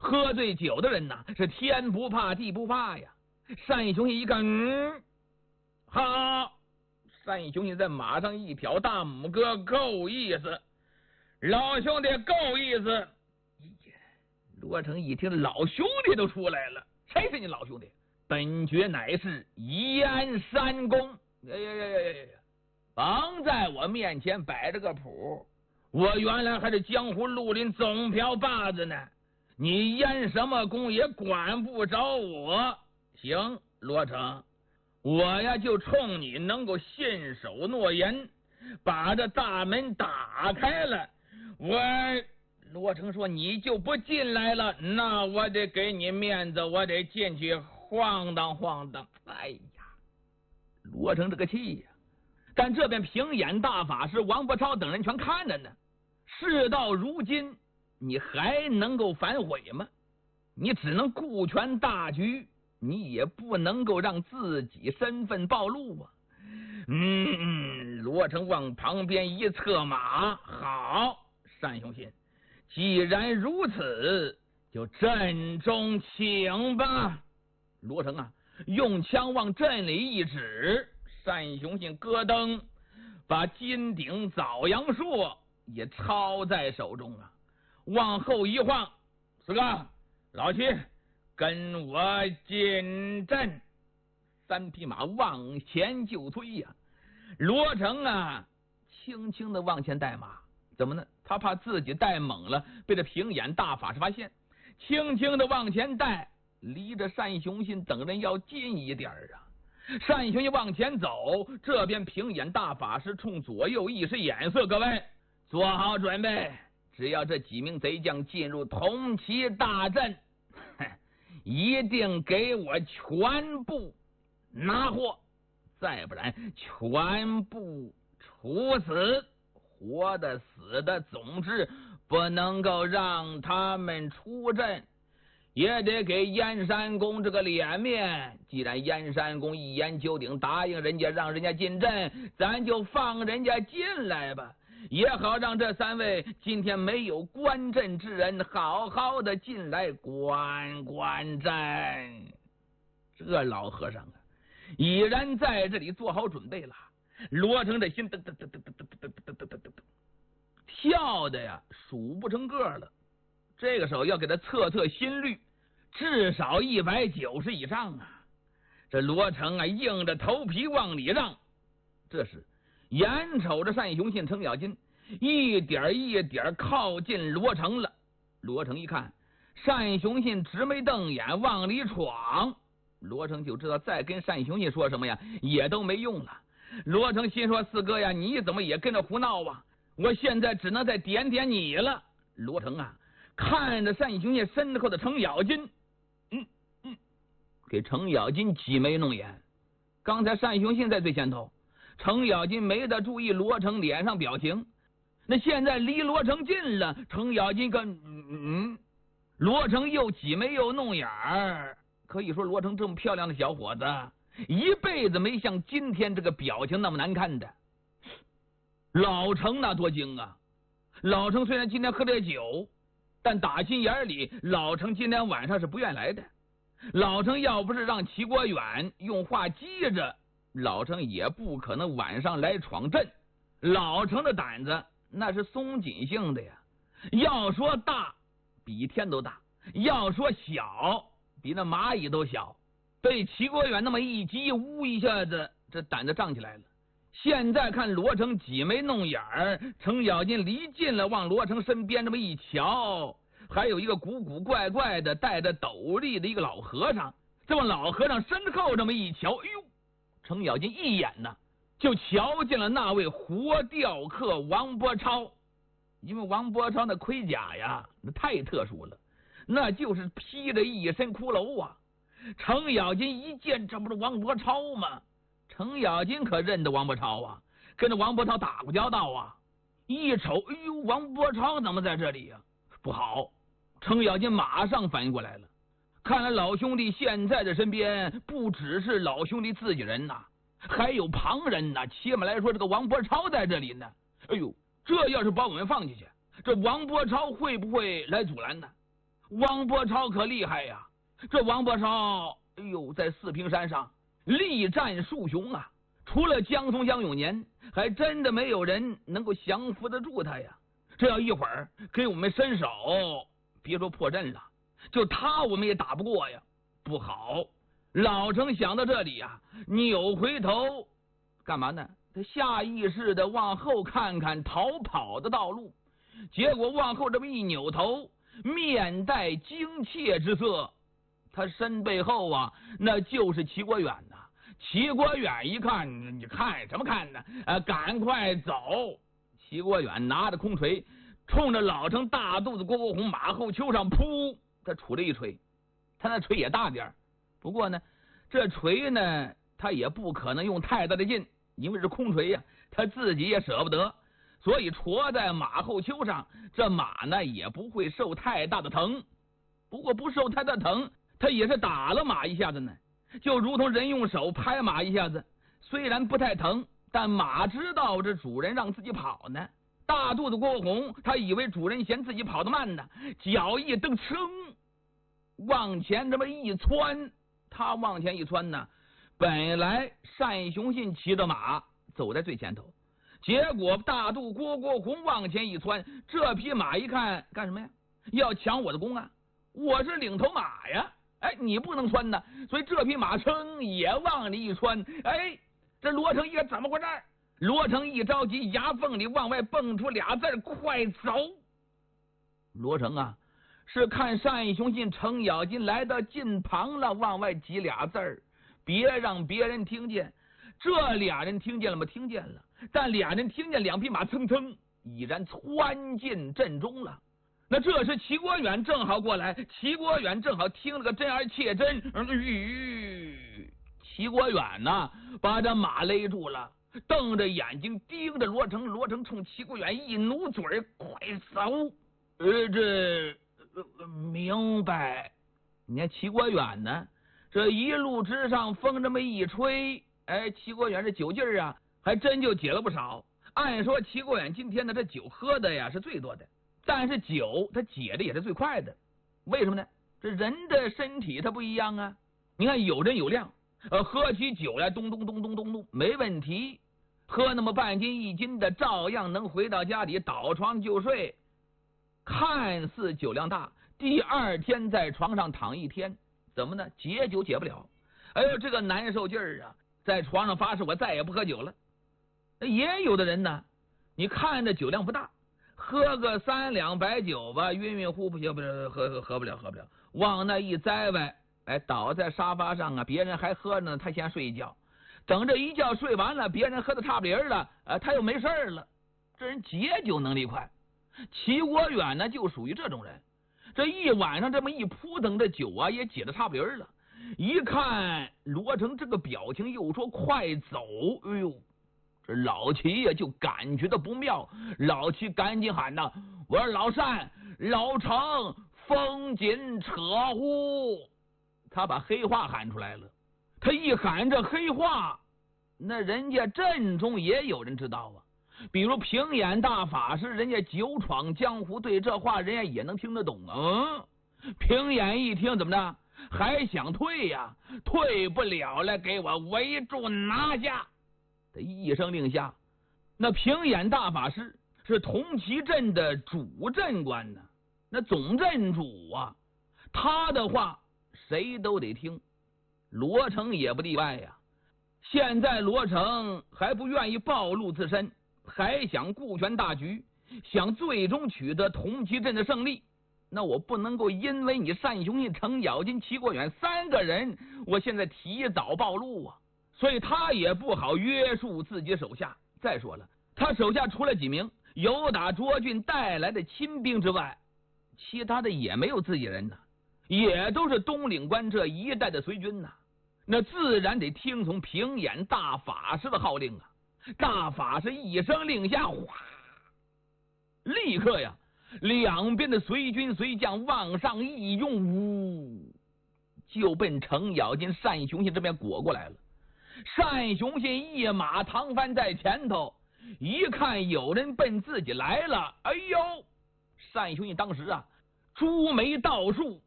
喝醉酒的人呐，是天不怕地不怕呀。单雄信一看，好，单雄信在马上一挑大拇哥，够意思，老兄弟够意思。罗成一听，老兄弟都出来了，谁是你老兄弟？本爵乃是燕山公。甭在我面前摆着个谱，我原来还是江湖绿林总瓢把子呢，你燕什么公也管不着我。行，罗成，我呀就冲你能够信守诺言，把这大门打开了。罗成说，你就不进来了，那我得给你面子，我得进去晃荡晃荡。哎呀，罗成这个气呀！但这边平眼大法师王伯超等人全看着呢。事到如今，你还能够反悔吗？你只能顾全大局，你也不能够让自己身份暴露啊。罗成往旁边一策马，好，单雄信，既然如此，就阵中请吧。罗成啊，用枪往阵里一指，单雄信咯噔，把金顶枣阳硕也抄在手中啊，往后一晃，四哥，老七，跟我进阵。三匹马往前就催呀，罗成啊，轻轻的往前带马，怎么呢？他怕自己带猛了，被这平眼大法师发现，轻轻的往前带，离着单雄信等人要近一点啊。单雄信往前走，这边平眼大法师冲左右一使眼色，各位做好准备，只要这几名贼将进入同旗大阵，一定给我全部拿获，再不然全部处死，活的死的，总之不能够让他们出阵，也得给燕山公这个脸面。既然燕山公一言九鼎答应人家，让人家进阵，咱就放人家进来吧，也好让这三位今天没有观阵之人好好的进来观观阵。这老和尚啊，已然在这里做好准备了。罗成这心噔噔噔噔噔噔噔噔噔噔跳的呀，数不成个了。这个时候要给他测测心率，至少190以上啊！这罗成啊，硬着头皮往里让。这时眼瞅着单雄信、程咬金一点一点靠近罗成了。罗成一看，单雄信直眉瞪眼往里闯，罗成就知道再跟单雄信说什么呀，也都没用了。罗成心说，四哥呀，你怎么也跟着胡闹啊？我现在只能再点点你了。罗成啊，看着单雄信身后的程咬金，给程咬金挤眉弄眼。刚才单雄信在最前头，程咬金没得注意罗成脸上表情，那现在离罗成近了，程咬金跟罗成又挤眉又弄眼儿。可以说罗成这么漂亮的小伙子，一辈子没像今天这个表情那么难看的。老程那多精啊！老程虽然今天喝点酒，但打心眼里老程今天晚上是不愿来的。老程要不是让齐国远用话激着，老程也不可能晚上来闯阵。老程的胆子那是松紧性的呀，要说大比天都大，要说小比那蚂蚁都小。被齐国远那么一激，呜一下子，这胆子胀起来了。现在看罗成挤眉弄眼儿，程咬金离近了，往罗成身边这么一瞧，还有一个古古怪怪的戴着斗笠的一个老和尚。这往老和尚身后这么一瞧，哎呦，程咬金一眼呢就瞧见了那位活雕刻王伯超。因为王伯超那盔甲呀，那太特殊了，那就是披着一身骷髅啊。程咬金一见，这不是王伯超吗？程咬金可认得王伯超啊，跟着王伯超打过交道啊。一瞅，哎呦，王伯超怎么在这里呀？不好！程咬金马上反应过来了，看来老兄弟现在的身边不只是老兄弟自己人呐，还有旁人呐。起码来说，这个王伯超在这里呢。哎呦，这要是把我们放进去，这王伯超会不会来阻拦呢？ 王伯超可厉害呀！这王伯超，哎呦，在四平山上力战数雄啊！除了江松、江永年，还真的没有人能够降服得住他呀。这要一会儿给我们伸手，别说破阵了，就他我们也打不过呀。不好！老程想到这里呀，扭回头干嘛呢？他下意识的往后看看逃跑的道路，结果往后这么一扭头，面带惊切之色。他身背后啊，那就是齐国远呐。齐国远一看，你看什么看呢？赶快走！齐国远拿着空锤，冲着老程大肚子郭国红马后丘上扑，他杵了一锤。他那锤也大点，不过呢，这锤呢，他也不可能用太大的劲，因为是空锤呀，他自己也舍不得，所以戳在马后丘上，这马呢也不会受太大的疼。不过不受太大疼，他也是打了马一下子呢。就如同人用手拍马一下子，虽然不太疼，但马知道这主人让自己跑呢。大肚子郭红，他以为主人嫌自己跑得慢呢，脚一蹬，噌，往前这么一窜。他往前一窜呢，本来单雄信骑着马走在最前头，结果大肚郭国红往前一窜，这匹马一看干什么呀？要抢我的功啊！我是领头马呀！哎，你不能穿呢，所以这匹马噌也往里一穿。哎，这罗成一看怎么回事？罗成一着急，牙缝里往外蹦出俩字：快走！罗成啊，是看单雄信、程咬金来到近旁了，往外挤俩字：别让别人听见。这俩人听见了吗？听见了，但俩人听见两匹马蹭蹭已然窜进阵中了。那这时齐国远正好过来，齐国远正好听了个真而切真。齐国远呢，把这马勒住了，瞪着眼睛盯着罗成。罗成冲齐国远一努嘴：快走！明白。你看齐国远呢，这一路之上风这么一吹，哎，齐国远这酒劲儿啊，还真就解了不少。按说齐国远今天的这酒喝的呀是最多的，但是酒它解的也是最快的。为什么呢？这人的身体它不一样啊。你看有人有量，喝起酒来咚咚咚咚咚咚没问题，喝那么半斤一斤的照样能回到家里倒床就睡，看似酒量大，第二天在床上躺一天，怎么呢？解酒解不了。哎呦，这个难受劲儿啊，在床上发誓我再也不喝酒了。也有的人呢，你看着酒量不大，喝个3两白酒吧，晕晕乎乎，喝不了，往那一栽歪，哎，倒在沙发上啊，别人还喝呢，他先睡一觉，等这一觉睡完了，别人喝的差不离了，他又没事了。这人解酒能力快。齐国远呢就属于这种人，这一晚上这么一扑腾的酒啊，也解得差不离了。一看罗成这个表情，又说快走，哎呦，这老齐呀就感觉到不妙，老齐赶紧喊呐：“我说老单、老程，风紧扯呼！”他把黑话喊出来了。他一喊这黑话，那人家阵中也有人知道啊。比如平衍大法师，人家久闯江湖，对这话人家也能听得懂啊。平衍一听怎么着，还想退呀？退不了了，给我围住拿下！他一声令下，那平衍大法师是同齐镇的主镇官呢，那总镇主啊，他的话谁都得听，罗成也不例外呀。现在罗成还不愿意暴露自身，还想顾全大局，想最终取得同齐镇的胜利。那我不能够因为你单雄信、程咬金、齐国远3个人，我现在提早暴露啊，所以他也不好约束自己手下。再说了，他手下除了几名由打涿郡带来的亲兵之外，其他的也没有自己人呐，也都是东岭关这一带的随军呐。那自然得听从平衍大法师的号令啊。大法师一声令下，哗，立刻呀，两边的随军随将往上一拥，呜，就奔程咬金、单雄信这边裹过来了。单雄信一马唐翻在前头，一看有人奔自己来了，哎呦！单雄信当时啊， 朱梅道术